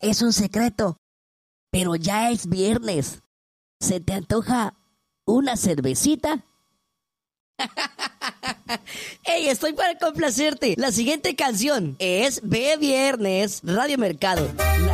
es un secreto, pero ya es viernes. ¿Se te antoja una cervecita? ¡Ey, estoy para complacerte! La siguiente canción es Ve Viernes, Radio Mercado.